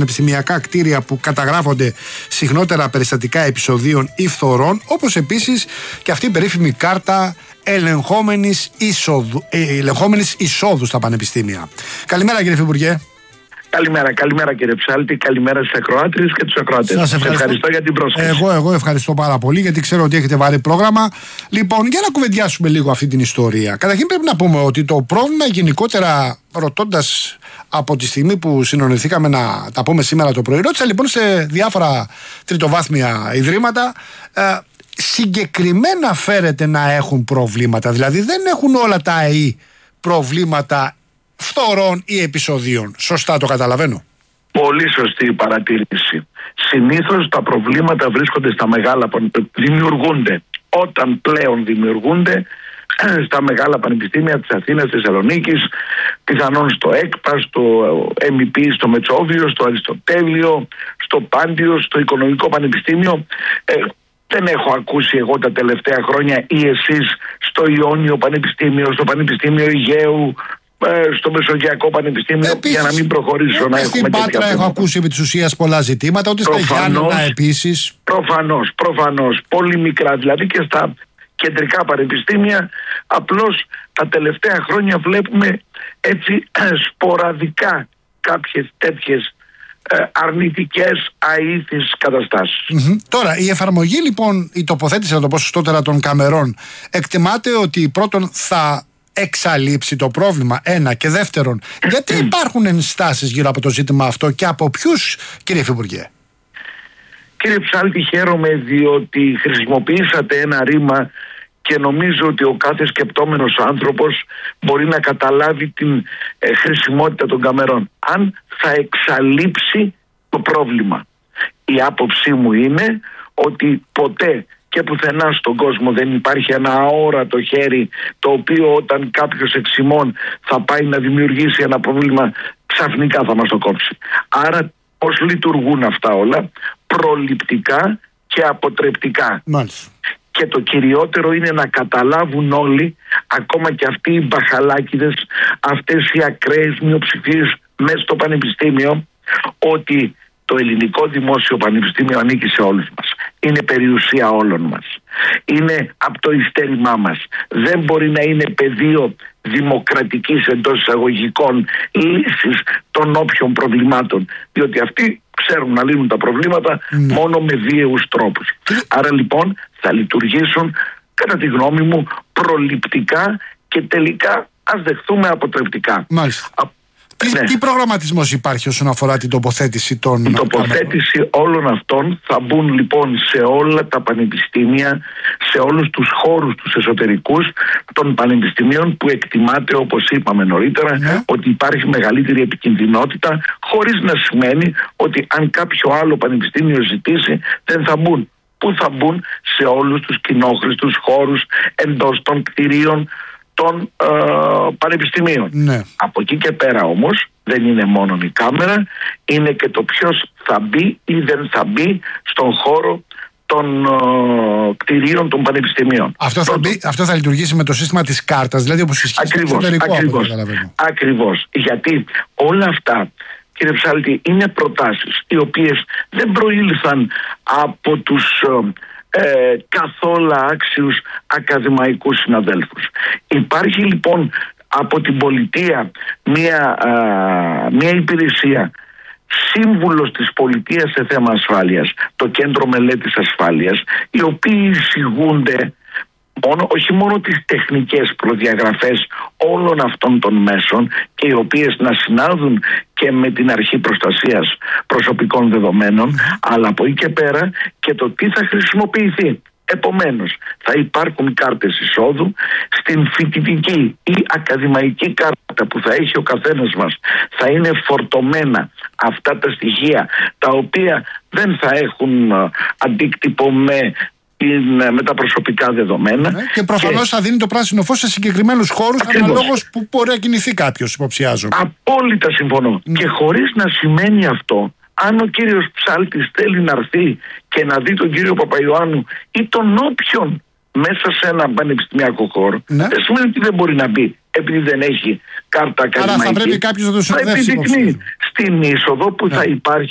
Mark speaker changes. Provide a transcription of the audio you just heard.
Speaker 1: πανεπιστημιακά κτίρια που καταγράφονται συχνότερα περιστατικά επεισοδίων ή φθορών, όπως επίσης και αυτή η περίφημη κάρτα ελεγχόμενης εισόδου στα πανεπιστήμια. Καλημέρα, κύριε Υφυπουργέ.
Speaker 2: Καλημέρα κύριε Ψάλτη, καλημέρα στις ακροάτριες και τους ακροατές.
Speaker 1: Σας ευχαριστώ
Speaker 2: για την πρόσκληση.
Speaker 1: Εγώ ευχαριστώ πάρα πολύ, γιατί ξέρω ότι έχετε βαρύ πρόγραμμα. Λοιπόν, για να κουβεντιάσουμε λίγο αυτή την ιστορία. Καταρχήν πρέπει να πούμε ότι το πρόβλημα γενικότερα, ρωτώντας από τη στιγμή που συνονιθήκαμε να τα πούμε σήμερα το πρωί, ρώτησα λοιπόν σε διάφορα τριτοβάθμια ιδρύματα, συγκεκριμένα φέρεται να έχουν προβλήματα. Δηλαδή δεν έχουν όλα τα ΑΕΗ προβλήματα φθορών ή επεισοδίων. Σωστά το καταλαβαίνω?
Speaker 2: Πολύ σωστή η παρατήρηση. Συνήθως τα προβλήματα βρίσκονται στα μεγάλα, δημιουργούνται όταν πλέον δημιουργούνται στα μεγάλα πανεπιστήμια της Αθήνας, της Θεσσαλονίκης, πιθανόν στο ΕΚΠΑ, στο ΕΜΠ, στο Μετσόβιο, στο Αριστοτέλειο, στο Πάντιο, στο Οικονομικό Πανεπιστήμιο. Δεν έχω ακούσει εγώ τα τελευταία χρόνια ή εσείς στο Ιόνιο Πανεπιστήμιο, στο Πανεπιστήμιο Αιγαίου, στο Μεσογειακό Πανεπιστήμιο, για να μην προχωρήσω να έχουμε
Speaker 1: στην Πάτρα έχω ακούσει επί της ουσίας πολλά ζητήματα, ούτε στα Γιάννενα επίσης.
Speaker 2: Προφανώς, πολύ μικρά δηλαδή και στα κεντρικά πανεπιστήμια. Απλώς τα τελευταία χρόνια βλέπουμε έτσι σποραδικά κάποιες τέτοιες αρνητικές αήθεις καταστάσεις.
Speaker 1: Τώρα, η εφαρμογή λοιπόν, η τοποθέτηση, να το πω σωστότερα, των καμερών, εκτιμάται ότι πρώτον θα εξαλείψει το πρόβλημα, ένα, και δεύτερον, γιατί υπάρχουν ενστάσεις γύρω από το ζήτημα αυτό και από ποιους, κύριε Υφυπουργέ?
Speaker 2: Κύριε Ψάλτη, χαίρομαι διότι χρησιμοποιήσατε ένα ρήμα και νομίζω ότι ο κάθε σκεπτόμενος άνθρωπος μπορεί να καταλάβει την χρησιμότητα των καμερών. Αν θα εξαλείψει το πρόβλημα. Η άποψή μου είναι ότι ποτέ και πουθενά στον κόσμο δεν υπάρχει ένα αόρατο χέρι το οποίο όταν κάποιος εξ ημών θα πάει να δημιουργήσει ένα πρόβλημα ξαφνικά θα μας το κόψει. Άρα πώς λειτουργούν αυτά όλα? Προληπτικά και αποτρεπτικά.
Speaker 1: Μάλιστα.
Speaker 2: Και το κυριότερο είναι να καταλάβουν όλοι, ακόμα και αυτοί οι μπαχαλάκιδες, αυτές οι ακραίες μειοψηφίες μέσα στο πανεπιστήμιο, ότι το ελληνικό δημόσιο πανεπιστήμιο ανήκει σε όλους μας. Είναι περιουσία όλων μας. Είναι από το ειστέρημά μας. Δεν μπορεί να είναι πεδίο δημοκρατικής εντός εισαγωγικών λύσης των όποιων προβλημάτων. Διότι αυτοί ξέρουν να λύνουν τα προβλήματα μόνο με βίαιους τρόπους. Άρα λοιπόν θα λειτουργήσουν, κατά τη γνώμη μου, προληπτικά και τελικά ας δεχθούμε αποτρεπτικά.
Speaker 1: Μάλιστα. Τι προγραμματισμός υπάρχει όσον αφορά την τοποθέτηση των...
Speaker 2: Η τοποθέτηση όλων αυτών θα μπουν λοιπόν σε όλα τα πανεπιστήμια, σε όλους τους χώρους τους εσωτερικούς των πανεπιστημίων που εκτιμάται, όπως είπαμε νωρίτερα, ότι υπάρχει μεγαλύτερη επικινδυνότητα, χωρίς να σημαίνει ότι αν κάποιο άλλο πανεπιστήμιο ζητήσει δεν θα μπουν. Πού θα μπουν? Σε όλους τους κοινόχρηστους χώρους εντός των κτηρίων των πανεπιστημίων. Από εκεί και πέρα όμως δεν είναι μόνο η κάμερα, είναι και το ποιος θα μπει ή δεν θα μπει στον χώρο των κτηρίων των πανεπιστημίων.
Speaker 1: Αυτό θα λειτουργήσει με το σύστημα της κάρτας, δηλαδή όπως ισχύει στο εσωτερικό.
Speaker 2: Ακριβώς. Γιατί όλα αυτά, κύριε Ψάλτη, είναι προτάσεις οι οποίες δεν προήλθαν από τους καθόλου άξιους ακαδημαϊκούς συναδέλφους. Υπάρχει λοιπόν από την πολιτεία μια υπηρεσία, σύμβουλος της πολιτείας σε θέμα ασφάλειας, το Κέντρο Μελέτης Ασφάλειας, οι οποίοι εισηγούνται όχι μόνο τις τεχνικές προδιαγραφές όλων αυτών των μέσων και οι οποίες να συνάδουν και με την αρχή προστασίας προσωπικών δεδομένων, αλλά από εκεί και πέρα και το τι θα χρησιμοποιηθεί. Επομένως, θα υπάρχουν κάρτες εισόδου. Στην φοιτητική ή ακαδημαϊκή κάρτα που θα έχει ο καθένας μας θα είναι φορτωμένα αυτά τα στοιχεία, τα οποία δεν θα έχουν αντίκτυπο με τα προσωπικά δεδομένα.
Speaker 1: Και προφανώς θα δίνει το πράσινο φως σε συγκεκριμένους χώρους αναλόγως που μπορεί να κινηθεί κάποιος, υποψιάζομαι.
Speaker 2: Απόλυτα συμφωνώ. Και χωρίς να σημαίνει αυτό, αν ο κύριος Ψάλτης θέλει να έρθει και να δει τον κύριο Παπαϊωάννου ή τον όποιον μέσα σε ένα πανεπιστημιακό χώρο, δεν σημαίνει ότι δεν μπορεί να μπει επειδή δεν έχει κάρτα ακαδημαϊκή.
Speaker 1: Άρα θα πρέπει κάποιος να το συνδέσει.
Speaker 2: Θα επιδεικνύει στην είσοδο που θα υπάρχει